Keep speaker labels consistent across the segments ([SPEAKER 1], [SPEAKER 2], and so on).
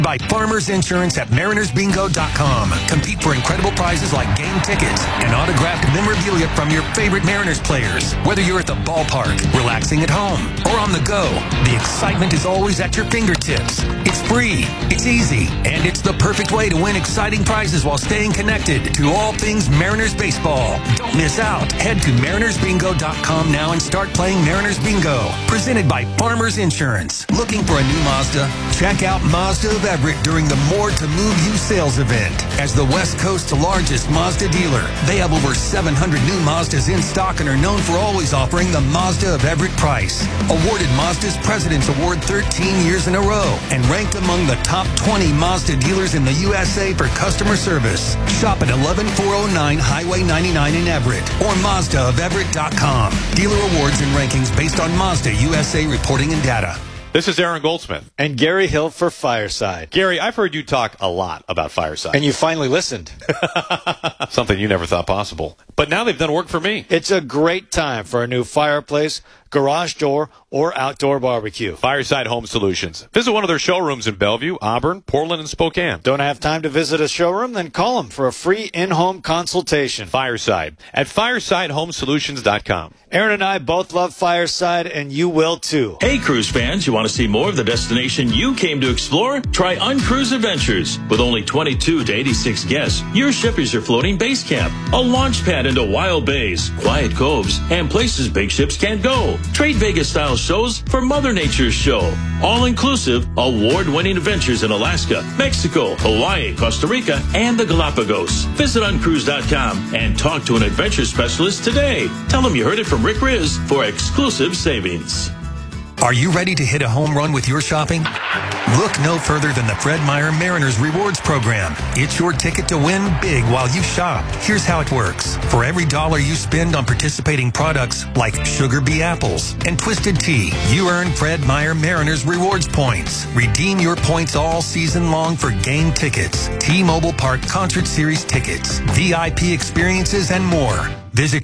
[SPEAKER 1] By Farmers Insurance at MarinersBingo.com. Compete for incredible prizes like game tickets and autographed memorabilia from your favorite Mariners players. Whether you're at the ballpark, relaxing at home, or on the go, the excitement is always at your fingertips. It's free, it's easy, and it's the perfect way to win exciting prizes while staying connected to all things Mariners baseball. Don't miss out. Head to MarinersBingo.com now and start playing Mariners Bingo. Presented by Farmers Insurance. Looking for a new Mazda? Check out Mazda of Everett during the More to Move You sales event. As the West Coast's largest Mazda dealer, they have over 700 new Mazdas in stock and are known for always offering the Mazda of Everett price. Awarded Mazda's President's Award 13 years in a row and ranked among the top 20 Mazda dealers in the USA for customer service. Shop at 11409 Highway 99 in Everett or MazdaofEverett.com. Dealer awards and rankings based on Mazda USA reporting and data.
[SPEAKER 2] This is Aaron Goldsmith.
[SPEAKER 3] And Gary Hill for Fireside.
[SPEAKER 2] Gary, I've heard you talk a lot about Fireside.
[SPEAKER 3] And you finally listened.
[SPEAKER 2] Something you never thought possible. But now they've done work for me.
[SPEAKER 3] It's a great time for a new fireplace, garage door, or outdoor barbecue.
[SPEAKER 2] Fireside Home Solutions. Visit one of their showrooms in Bellevue, Auburn, Portland, and Spokane.
[SPEAKER 3] Don't have time to visit a showroom? Then call them for a free in-home consultation.
[SPEAKER 2] Fireside at firesidehomesolutions.com.
[SPEAKER 3] Aaron and I both love Fireside, and you will too.
[SPEAKER 4] Hey, cruise fans, you want to see more of the destination you came to explore? Try Uncruise Adventures. With only 22 to 86 guests, your ship is your floating base camp. A launch pad into wild bays, quiet coves, and places big ships can't go. Trade Vegas-style shows for Mother Nature's show. All-inclusive, award-winning adventures in Alaska, Mexico, Hawaii, Costa Rica, and the Galapagos. Visit uncruise.com and talk to an adventure specialist today. Tell them you heard it from Rick Riz for exclusive savings.
[SPEAKER 1] Are you ready to hit a home run with your shopping? Look no further than the Fred Meyer Mariners Rewards Program. It's your ticket to win big while you shop. Here's how it works. For every $1 you spend on participating products like Sugar Bee Apples and Twisted Tea, you earn Fred Meyer Mariners Rewards points. Redeem your points all season long for game tickets, T-Mobile Park Concert Series tickets, VIP experiences, and more. Visit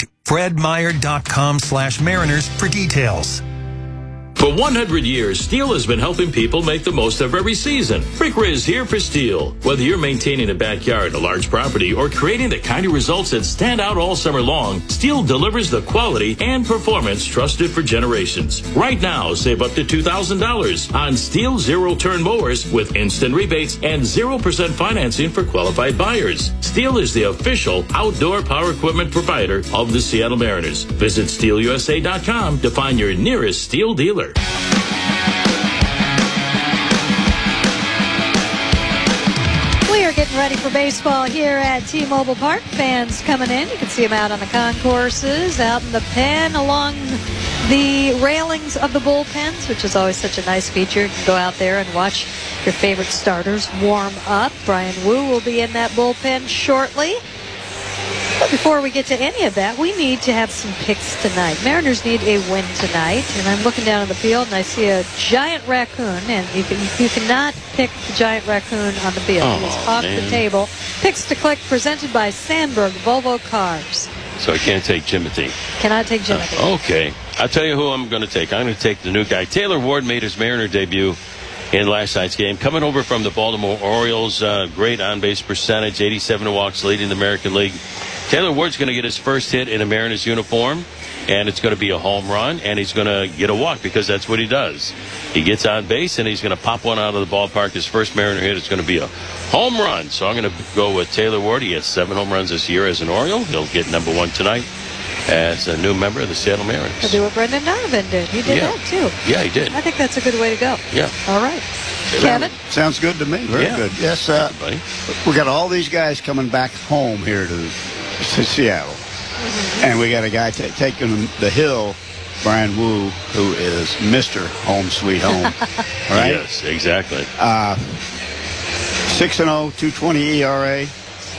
[SPEAKER 1] fredmeyer.com/Mariners for details.
[SPEAKER 4] For 100 years, Steel has been helping people make the most of every season. Rick Riz here for Steel. Whether you're maintaining a backyard, a large property, or creating the kind of results that stand out all summer long, Steel delivers the quality and performance trusted for generations. Right now, save up to $2,000 on Steel zero-turn mowers with instant rebates and 0% financing for qualified buyers. Steel is the official outdoor power equipment provider of the Seattle Mariners. Visit SteelUSA.com to find your nearest Steel dealer.
[SPEAKER 5] We are getting ready for baseball here at T-Mobile Park. Fans coming in. You can see them out on the concourses, out in the pen, along the railings of the bullpens, which is always such a nice feature. You can go out there and watch your favorite starters warm up. Brian Wu will be in that bullpen shortly. But before we get to any of that, we need to have some picks tonight. Mariners need a win tonight. And I'm looking down on the field, and I see a giant raccoon. And you cannot pick the giant raccoon on the field. He's off the table. Picks to click presented by Sandberg Volvo Cars.
[SPEAKER 6] So I can't take Jimothy.
[SPEAKER 5] Cannot take Jimothy.
[SPEAKER 6] Okay. I'll tell you who I'm going to take. I'm going to take the new guy. Taylor Ward made his Mariner debut in last night's game. Coming over from the Baltimore Orioles. Great on-base percentage, 87 walks, leading the American League. Taylor Ward's going to get his first hit in a Mariners uniform, and it's going to be a home run, and he's going to get a walk because that's what he does. He gets on base, and he's going to pop one out of the ballpark. His first Mariner hit is going to be a home run. So I'm going to go with Taylor Ward. He has 7 home runs this year as an Oriole. He'll get number 1 tonight as a new member of the Seattle Mariners.
[SPEAKER 5] He'll do what Brendan Donovan did. He did that, too.
[SPEAKER 6] Yeah, he did.
[SPEAKER 5] I think that's a good way to go.
[SPEAKER 6] Yeah.
[SPEAKER 5] All right. Kevin?
[SPEAKER 7] Sounds good to me. Very good. Yes, we got all these guys coming back home here to Seattle. And we got a guy taking the hill, Brian Wu, who is Mr. Home Sweet Home. Right?
[SPEAKER 6] Yes, exactly.
[SPEAKER 7] 6-0, 2.20 ERA.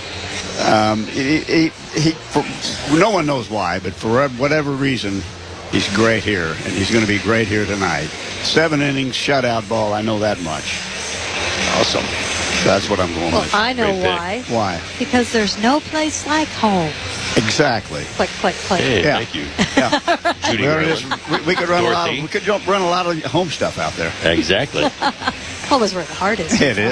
[SPEAKER 7] No one knows why, but for whatever reason, he's great here, and he's going to be great here tonight. 7 innings, shutout ball. I know that much. Awesome. That's what I'm going with.
[SPEAKER 5] I know why.
[SPEAKER 7] Why?
[SPEAKER 5] Because there's no place like home.
[SPEAKER 7] Exactly.
[SPEAKER 5] Click, click, click.
[SPEAKER 6] Hey, thank you.
[SPEAKER 7] Yeah.
[SPEAKER 6] Judy
[SPEAKER 7] we could run a lot of home stuff out there.
[SPEAKER 6] Exactly.
[SPEAKER 5] Home is where the heart is.
[SPEAKER 7] It is.